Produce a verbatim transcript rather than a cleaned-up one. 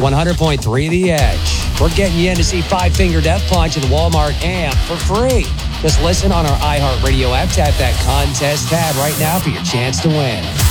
one hundred point three The Edge. We're getting you in to see Five Finger Death Punch at the Walmart amp for free. Just listen on our iHeartRadio app, tap that contest tab right now for your chance to win.